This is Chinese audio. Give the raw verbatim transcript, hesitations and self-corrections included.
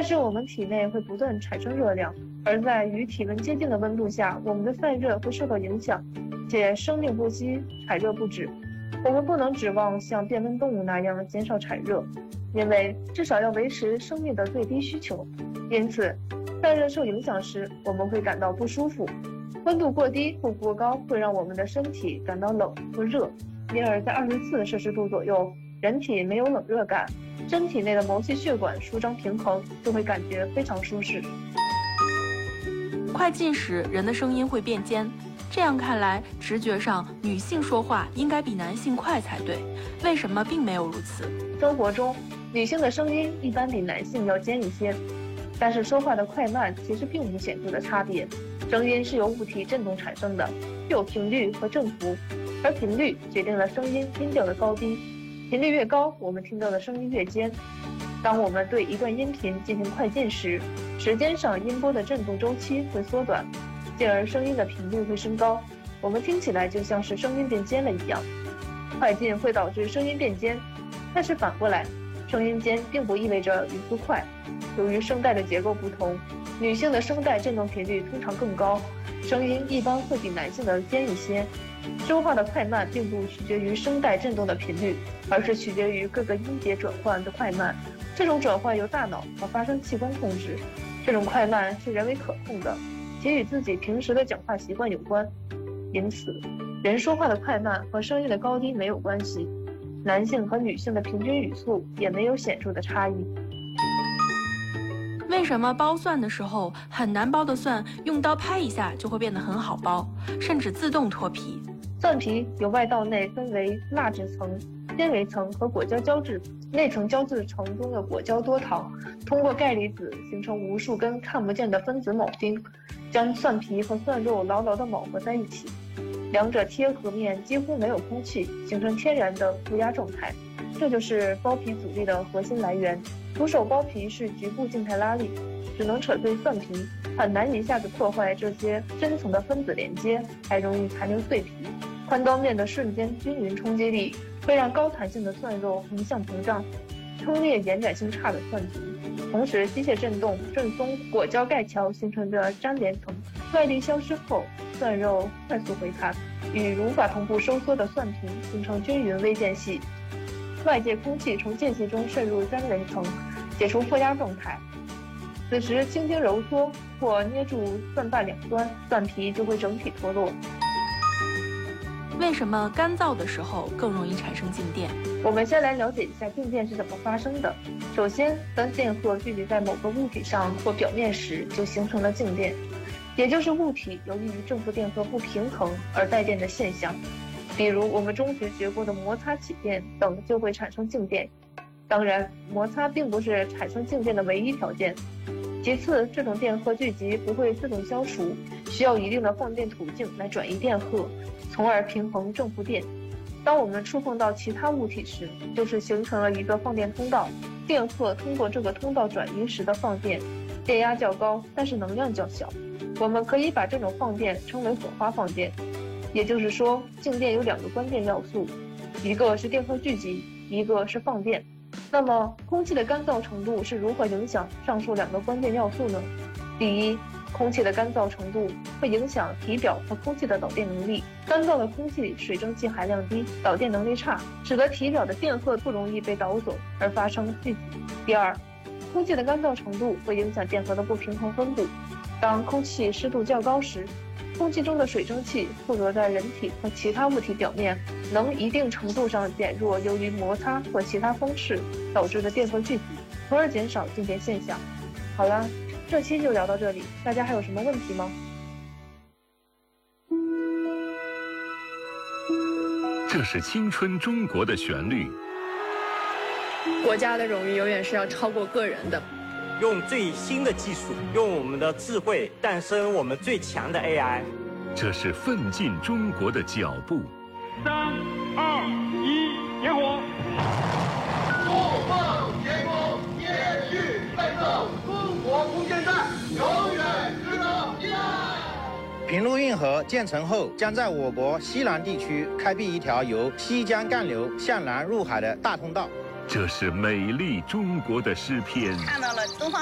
但是我们体内会不断产生热量，而在与体温接近的温度下，我们的散热会受到影响，且生命不息，产热不止。我们不能指望像变温动物那样减少产热，因为至少要维持生命的最低需求。因此，散热受影响时，我们会感到不舒服。温度过低或过高会让我们的身体感到冷或热，因而在二十四摄氏度左右，人体没有冷热感，身体内的毛细血管舒张平衡，就会感觉非常舒适。 快进时，人的声音会变尖。这样看来，直觉上女性说话应该比男性快才对，为什么并没有如此？ 生活中，女性的声音一般比男性要尖一些，但是说话的快慢其实并无显著的差别。声音是由物体振动产生的，具有频率和振幅，而频率决定了声音音调的高低。频率越高，我们听到的声音越尖。当我们对一段音频进行快进时，时间上音波的振动周期会缩短，进而声音的频率会升高，我们听起来就像是声音变尖了一样。快进会导致声音变尖，但是反过来，声音尖并不意味着语速快。由于声带的结构不同，女性的声带振动频率通常更高，声音一般会比男性的尖一些。说话的快慢并不取决于声带振动的频率，而是取决于各个音节转换的快慢。这种转换由大脑和发声器官控制，这种快慢是人为可控的，且与自己平时的讲话习惯有关。因此，人说话的快慢和声音的高低没有关系，男性和女性的平均语速也没有显著的差异。 为什么剥蒜的时候很难剥的蒜，用刀拍一下就会变得很好剥，甚至自动脱皮？ 蒜皮由外到内分为蜡质层、纤维层和果胶胶质层。内层胶质层中的果胶多糖通过钙离子形成无数根看不见的分子铆钉，将蒜皮和蒜肉牢牢地铆合在一起。两者贴合面几乎没有空气，形成天然的负压状态。这就是剥皮阻力的核心来源。徒手剥皮是局部静态拉力，只能扯碎蒜皮，很难一下子破坏这些深层的分子连接，还容易残留碎皮。宽刀面的瞬间均匀冲击力会让高弹性的蒜肉横向膨胀，撑裂延展性差的蒜皮。同时，机械振动震松果胶钙桥形成的粘连层，外力消失后，蒜肉快速回弹，与无法同步收缩的蒜皮形成均匀微间隙。外界空气从间隙中渗入粘连层，解除负压状态。此时轻轻揉搓或捏住蒜瓣两端，蒜皮就会整体脱落。 为什么干燥的时候更容易产生静电？ 我们先来了解一下静电是怎么发生的。首先，当电荷聚集在某个物体上或表面时，就形成了静电，也就是物体由于正负电荷不平衡而带电的现象。比如我们中学学过的摩擦起电等就会产生静电。当然，摩擦并不是产生静电的唯一条件。其次，这种电荷聚集不会自动消除，需要一定的放电途径来转移电荷，从而平衡正负电。当我们触碰到其他物体时，就是形成了一个放电通道，电荷通过这个通道转移时的放电，电压较高，但是能量较小。我们可以把这种放电称为火花放电。也就是说，静电有两个关键要素，一个是电荷聚集，一个是放电。那么，空气的干燥程度是如何影响上述两个关键要素呢？第一，空气的干燥程度会影响体表和空气的导电能力。干燥的空气里水蒸气含量低，导电能力差，使得体表的电荷不容易被导走而发生聚集。第二，空气的干燥程度会影响电荷的不平衡分布。当空气湿度较高时，空气中的水蒸气附着在人体和其他物体表面，能一定程度上减弱由于摩擦或其他方式导致的电荷聚集，从而减少静电现象。好了，这期就聊到这里，大家还有什么问题吗？ 这是青春中国的旋律。 国家的荣誉永远是要超过个人的。 用最新的技术，用我们的智慧诞生我们最强的 A I。 这是奋进中国的脚步。 三二一，点火！ 怒放天空，延续奋斗，中国空间站永远值得依赖。 平陆运河建成后，将在我国西南地区开辟一条由西江干流向南入海的大通道。 这是美丽中国的诗篇。 看到了东方